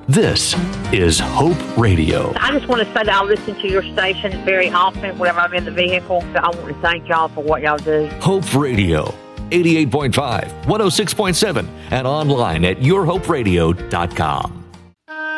This is Hope Radio. I just want to say that I listen to your station very often whenever I'm in the vehicle. So I want to thank y'all for what y'all do. Hope Radio, 88.5, 106.7, and online at yourhoperadio.com.